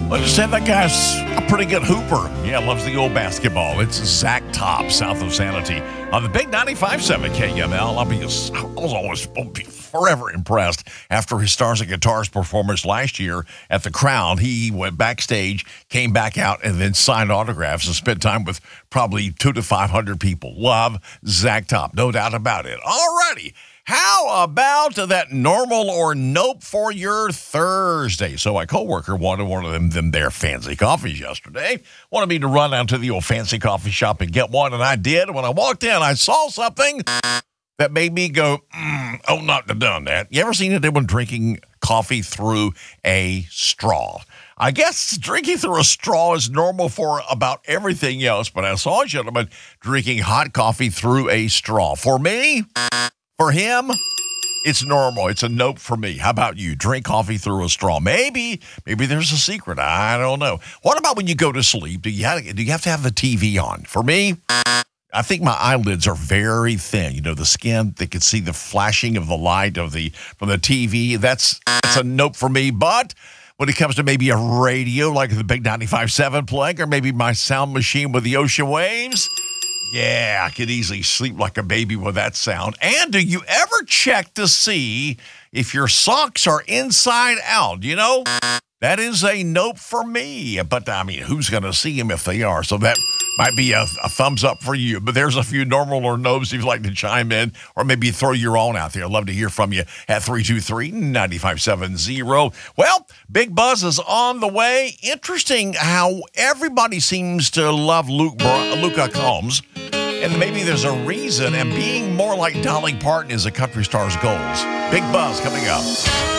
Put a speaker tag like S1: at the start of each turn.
S1: Let's just say that guy's a pretty good hooper. Yeah, loves the old basketball. It's Zach Top, south of Sanity, on the big 95.7 KML. I was always forever impressed after his Stars and Guitars performance last year at the Crown. He went backstage, came back out, and then signed autographs and spent time with probably 200 to 500 people. Love Zach Top, no doubt about it. Alrighty. How about that normal or nope for your Thursday? So my coworker wanted one of them their fancy coffees yesterday. Wanted me to run down to the old fancy coffee shop and get one, and I did. When I walked in, I saw something that made me go, oh, not to done that. You ever seen anyone drinking coffee through a straw? I guess drinking through a straw is normal for about everything else, but I saw a gentleman drinking hot coffee through a straw. For me, for him, it's normal. It's a nope for me. How about you? Drink coffee through a straw. Maybe there's a secret. I don't know. What about when you go to sleep? Do you have to have the TV on? For me, I think my eyelids are very thin. You know, the skin, they can see the flashing of the light from the TV. That's a nope for me. But when it comes to maybe a radio like the big 95.7 playing, or maybe my sound machine with the ocean waves, yeah, I could easily sleep like a baby with that sound. And do you ever check to see if your socks are inside out? You know, that is a nope for me. But, I mean, who's going to see them if they are? So that might be a thumbs up for you. But there's a few normal or nopes if you'd like to chime in, or maybe throw your own out there. I'd love to hear from you at 323-9570. Well, Big Buzz is on the way. Interesting how everybody seems to love Luka Combs. And maybe there's a reason, and being more like Dolly Parton is a country star's goals. Big Buzz coming up.